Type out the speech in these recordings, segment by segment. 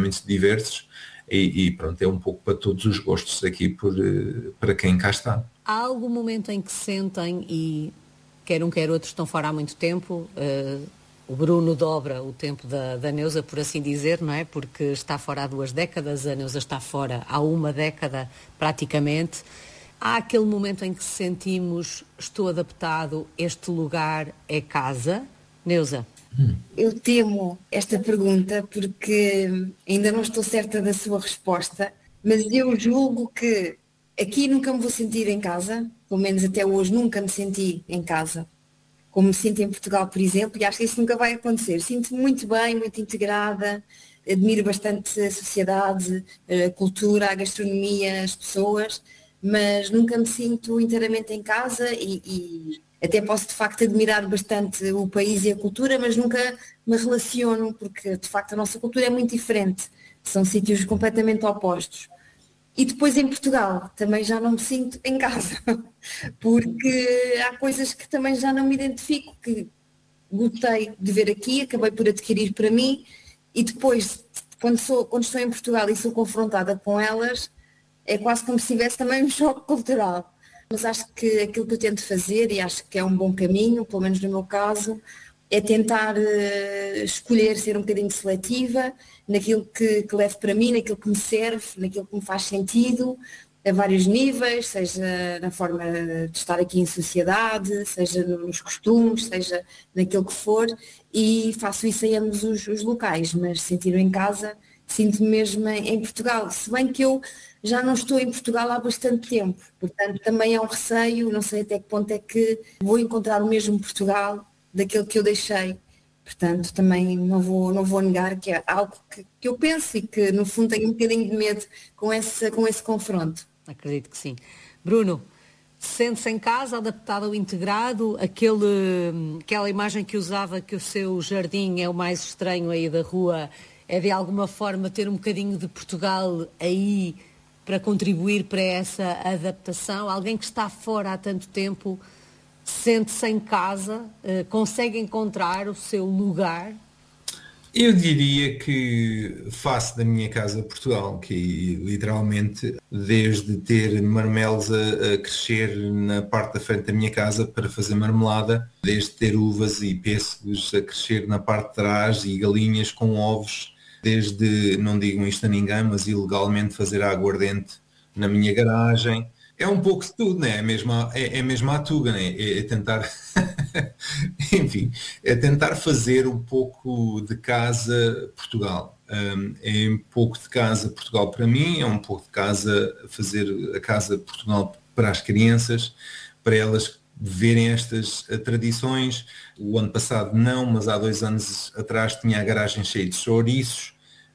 extremamente diversos e pronto, é um pouco para todos os gostos aqui para quem cá está. Há algum momento em que sentem, e quer um quer outro estão fora há muito tempo, o Bruno dobra o tempo da Neusa, por assim dizer, não é? Porque está fora há 2 décadas, a Neusa está fora há 1 década praticamente. Há aquele momento em que sentimos, estou adaptado, este lugar é casa? Neusa? Eu temo esta pergunta porque ainda não estou certa da sua resposta, mas eu julgo que aqui nunca me vou sentir em casa, pelo menos até hoje nunca me senti em casa, como me sinto em Portugal, por exemplo, e acho que isso nunca vai acontecer. Sinto-me muito bem, muito integrada, admiro bastante a sociedade, a cultura, a gastronomia, as pessoas, mas nunca me sinto inteiramente em casa e até posso de facto admirar bastante o país e a cultura, mas nunca me relaciono, porque de facto a nossa cultura é muito diferente, são sítios completamente opostos. E depois em Portugal também já não me sinto em casa, porque há coisas que também já não me identifico, que gostei de ver aqui, acabei por adquirir para mim, e depois, quando estou em Portugal e sou confrontada com elas, é quase como se tivesse também um choque cultural. Mas acho que aquilo que eu tento fazer, e acho que é um bom caminho, pelo menos no meu caso, é tentar escolher, ser um bocadinho seletiva naquilo que levo para mim, naquilo que me serve, naquilo que me faz sentido, a vários níveis, seja na forma de estar aqui em sociedade, seja nos costumes, seja naquilo que for, e faço isso em ambos os locais, mas sentir-me em casa, sinto-me mesmo em Portugal, se bem que eu já não estou em Portugal há bastante tempo, portanto também é um receio, não sei até que ponto é que vou encontrar o mesmo Portugal daquele que eu deixei. Portanto, também não vou negar que é algo que eu penso e que, no fundo, tenho um bocadinho de medo com esse confronto. Acredito que sim. Bruno, sente-se em casa, adaptado ao integrado, aquela imagem que usava que o seu jardim é o mais estranho aí da rua, é de alguma forma ter um bocadinho de Portugal aí para contribuir para essa adaptação? Alguém que está fora há tanto tempo sente-se em casa, consegue encontrar o seu lugar? Eu diria que faço da minha casa Portugal, que literalmente desde ter marmelos a crescer na parte da frente da minha casa para fazer marmelada, desde ter uvas e pêssegos a crescer na parte de trás e galinhas com ovos, desde, não digam isto a ninguém, mas ilegalmente fazer aguardente na minha garagem. É um pouco de tudo, né? É mesmo a tuga, né? É tentar, enfim, é tentar fazer um pouco de casa Portugal. É um pouco de casa Portugal para mim, é um pouco de casa fazer a casa Portugal para as crianças, para elas verem estas tradições. O ano passado não, mas há 2 anos atrás tinha a garagem cheia de chouriços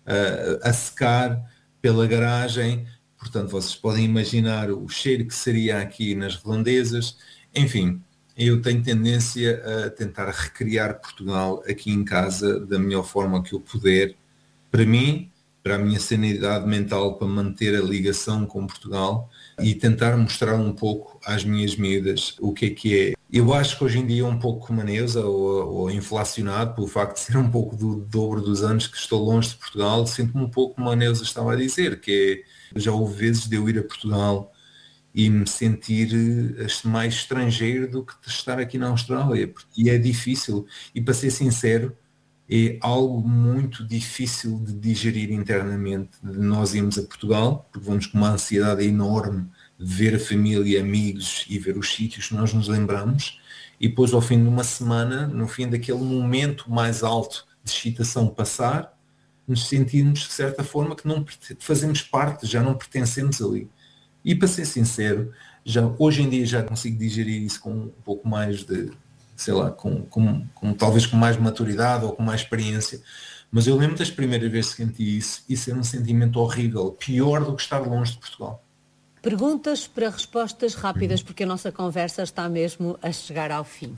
a secar pela garagem. Portanto, vocês podem imaginar o cheiro que seria aqui nas redondezas. Enfim, eu tenho tendência a tentar recriar Portugal aqui em casa da melhor forma que eu puder, para mim, para a minha sanidade mental, para manter a ligação com Portugal e tentar mostrar um pouco às minhas miúdas o que é. Eu acho que hoje em dia um pouco como a Neusa, ou inflacionado pelo facto de ser um pouco do dobro dos anos que estou longe de Portugal, sinto-me um pouco como a Neusa estava a dizer, que é, já houve vezes de eu ir a Portugal e me sentir mais estrangeiro do que de estar aqui na Austrália, e é difícil, e para ser sincero, é algo muito difícil de digerir internamente, de nós irmos a Portugal, porque vamos com uma ansiedade enorme de ver a família, amigos e ver os sítios que nós nos lembramos, e depois ao fim de uma semana, no fim daquele momento mais alto de excitação passar, nos sentimos de certa forma que não fazemos parte, já não pertencemos ali. E para ser sincero, hoje em dia já consigo digerir isso com um pouco mais de, sei lá, talvez com mais maturidade ou com mais experiência, mas eu lembro das primeiras vezes que senti isso e ser um sentimento horrível, pior do que estar longe de Portugal. Perguntas para respostas rápidas, porque a nossa conversa está mesmo a chegar ao fim.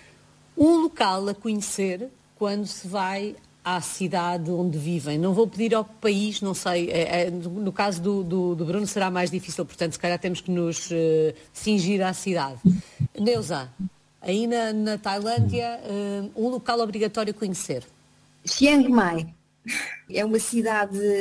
Um local a conhecer quando se vai à cidade onde vivem. Não vou pedir ao país, não sei, no caso do Bruno será mais difícil, portanto se calhar temos que nos cingir à cidade. Neusa, aí na Tailândia, um local obrigatório a conhecer? Chiang Mai é uma cidade